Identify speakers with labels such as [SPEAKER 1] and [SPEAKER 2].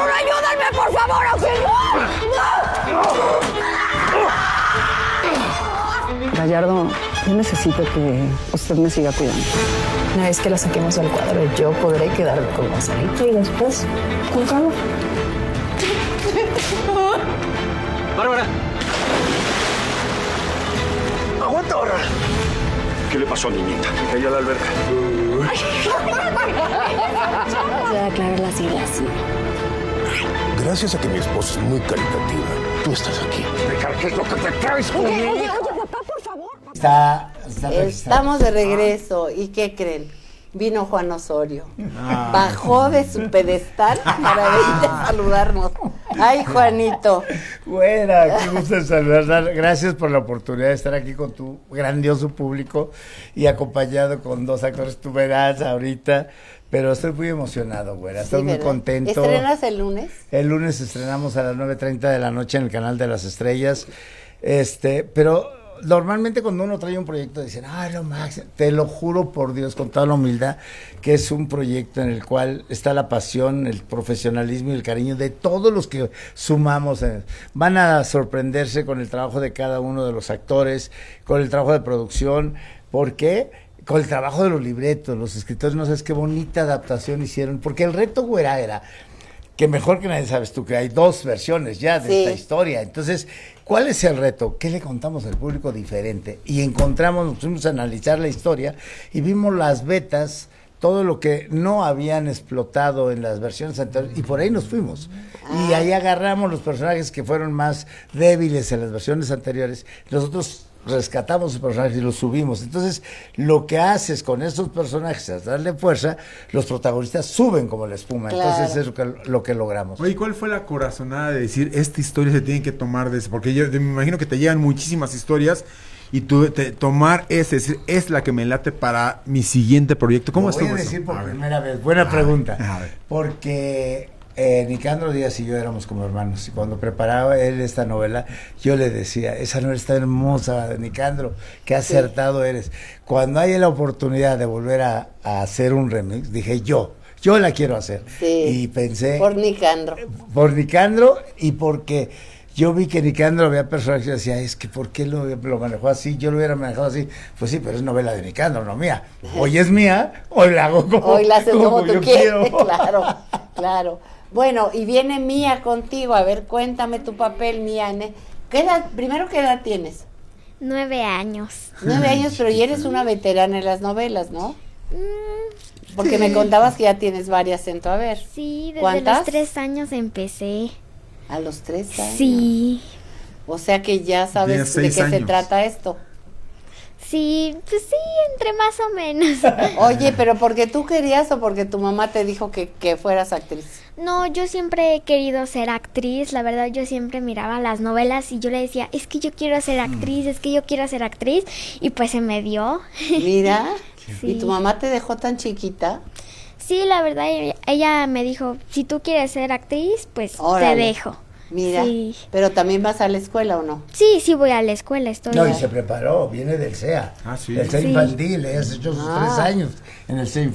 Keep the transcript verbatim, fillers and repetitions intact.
[SPEAKER 1] uno, ayúdenme, por favor, auxilio.
[SPEAKER 2] Gallardo, yo necesito que usted me siga cuidando.
[SPEAKER 3] Una vez que la saquemos del cuadro, yo podré quedarme con Gonzalito y después con Carlos.
[SPEAKER 4] ¡Bárbara! ¡Aguanta ahora! ¿Qué le pasó a niñita? Cayó a la alberca.
[SPEAKER 1] Voy a aclarar las ideas.
[SPEAKER 4] Gracias a que mi esposa es muy caritativa, tú estás aquí. ¿Qué es lo que te traes conmigo?
[SPEAKER 1] Oye, papá, por favor.
[SPEAKER 5] Está, está
[SPEAKER 6] Estamos de regreso. ¿Y qué creen? Vino Juan Osorio. Ah. Bajó de su pedestal para venir a saludarnos. Ay, Juanito.
[SPEAKER 5] Buena, qué gusto saludar. Gracias por la oportunidad de estar aquí con tu grandioso público y acompañado con dos actores. Tú verás ahorita, pero estoy muy emocionado, güera. Estoy sí, muy ¿verdad? contento.
[SPEAKER 6] ¿Estrenas el lunes?
[SPEAKER 5] El lunes estrenamos a las nueve treinta de la noche en el Canal de las Estrellas. Este, pero normalmente cuando uno trae un proyecto dicen, ah, lo máximo, te lo juro por Dios, con toda la humildad, que es un proyecto en el cual está la pasión, el profesionalismo y el cariño de todos los que sumamos. Van a sorprenderse con el trabajo de cada uno de los actores, con el trabajo de producción. ¿Por qué? Con el trabajo de los libretos, los escritores, no sabes qué bonita adaptación hicieron, porque el reto, güera, era que mejor que nadie sabes tú que hay dos versiones ya de sí. esta historia. Entonces, ¿cuál es el reto? ¿Qué le contamos al público diferente? Y encontramos, nos fuimos a analizar la historia y vimos las vetas, todo lo que no habían explotado en las versiones anteriores, y por ahí nos fuimos. Ah. Y ahí agarramos los personajes que fueron más débiles en las versiones anteriores. Nosotros rescatamos esos personajes y los subimos. Entonces, lo que haces con esos personajes es darle fuerza, los protagonistas suben como la espuma. Claro. Entonces, es lo que, lo que logramos.
[SPEAKER 7] Oye, ¿cuál fue la corazonada de decir, esta historia se tiene que tomar de eso? Porque yo, yo me imagino que te llegan muchísimas historias y tú te, tomar ese, es, es la que me late para mi siguiente proyecto. ¿Cómo estuvo eso?
[SPEAKER 5] Voy a decir por primera vez, buena a pregunta, ver, a ver. porque Eh, Nicandro Díaz y yo éramos como hermanos, y cuando preparaba él esta novela, yo le decía, esa novela está hermosa, Nicandro, qué acertado sí. eres. Cuando hay la oportunidad de volver a, a hacer un remix, dije yo, yo la quiero hacer.
[SPEAKER 6] Sí.
[SPEAKER 5] Y pensé...
[SPEAKER 6] Por Nicandro.
[SPEAKER 5] Por Nicandro, y porque yo vi que Nicandro había personajes y decía, es que ¿por qué lo, lo manejó así? Yo lo hubiera manejado así. Pues sí, pero es novela de Nicandro, no mía. Hoy es mía, hoy la hago como,
[SPEAKER 6] hoy la haces como, como tú quieres.
[SPEAKER 5] Quiero.
[SPEAKER 6] Claro, claro. Bueno, y viene Mía contigo. A ver, cuéntame tu papel, Mía. ¿Qué edad, primero, qué edad tienes?
[SPEAKER 8] Nueve años.
[SPEAKER 6] Nueve años, pero ya eres una veterana en las novelas, ¿no? Mm, Porque sí. me contabas que ya tienes varias en tu haber.
[SPEAKER 8] Sí, desde
[SPEAKER 6] ¿Cuántas?
[SPEAKER 8] los tres años empecé.
[SPEAKER 6] ¿A los tres años?
[SPEAKER 8] Sí.
[SPEAKER 6] O sea que ya sabes de qué años. se trata esto.
[SPEAKER 8] Sí, pues sí, entre más o menos.
[SPEAKER 6] Oye, pero ¿porque tú querías o porque tu mamá te dijo que, que fueras actriz?
[SPEAKER 8] No, yo siempre he querido ser actriz, la verdad yo siempre miraba las novelas y yo le decía, es que yo quiero ser actriz, es que yo quiero ser actriz, y pues se me dio.
[SPEAKER 6] Mira,
[SPEAKER 8] sí.
[SPEAKER 6] ¿Y tu mamá te dejó tan chiquita?
[SPEAKER 8] Sí, la verdad, ella me dijo, si tú quieres ser actriz, pues
[SPEAKER 6] Órale.
[SPEAKER 8] te dejo.
[SPEAKER 6] Mira, sí. ¿Pero también vas a la escuela o no?
[SPEAKER 8] Sí, sí voy a la escuela, estoy.
[SPEAKER 5] No, y se preparó, viene del C E A.
[SPEAKER 7] Ah, sí.
[SPEAKER 5] Del C E A
[SPEAKER 8] sí.
[SPEAKER 5] infantil, has hecho sus ah. tres años en el C E A infantil.